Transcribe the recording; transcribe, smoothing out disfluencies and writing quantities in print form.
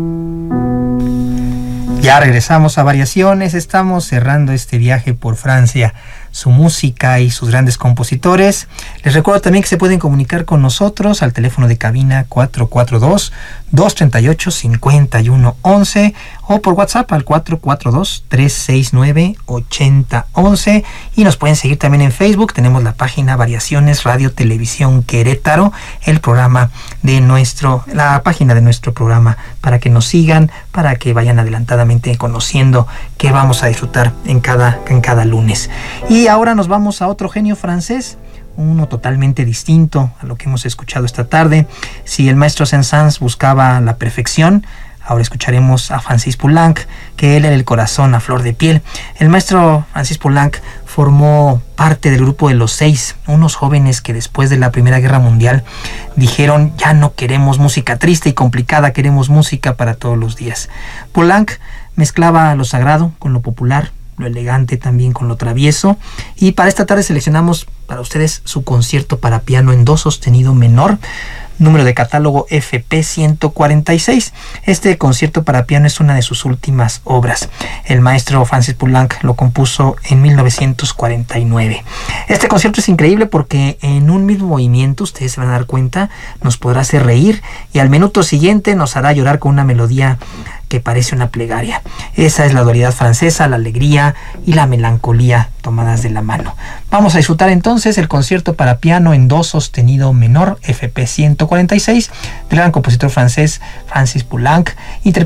Ya regresamos a Variaciones, estamos cerrando este viaje por Francia, su música y sus grandes compositores. Les recuerdo también que se pueden comunicar con nosotros al teléfono de cabina 442-238-5111 o por WhatsApp al 442-369-8011, y nos pueden seguir también en Facebook. Tenemos la página Variaciones Radio Televisión Querétaro, la página de nuestro programa, para que nos sigan, para que vayan adelantadamente conociendo qué vamos a disfrutar en cada lunes. Y ahora nos vamos a otro genio francés, uno totalmente distinto a lo que hemos escuchado esta tarde. Si el maestro Saint-Saëns buscaba la perfección, ahora escucharemos a Francis Poulenc, que él era el corazón a flor de piel. El maestro Francis Poulenc formó parte del grupo de Los Seis, unos jóvenes que después de la Primera Guerra Mundial dijeron: ya no queremos música triste y complicada, queremos música para todos los días. Poulenc mezclaba lo sagrado con lo popular, lo elegante también con lo travieso, y para esta tarde seleccionamos para ustedes su concierto para piano en do sostenido menor, número de catálogo FP 146. Este concierto para piano es una de sus últimas obras. El maestro Francis Poulenc lo compuso en 1949. Este concierto es increíble porque en un mismo movimiento, ustedes se van a dar cuenta, nos podrá hacer reír y al minuto siguiente nos hará llorar con una melodía que parece una plegaria. Esa es la dualidad francesa, la alegría y la melancolía tomadas de la mano. Vamos a disfrutar entonces el concierto para piano en do sostenido menor FP 146 del gran compositor francés Francis Poulenc,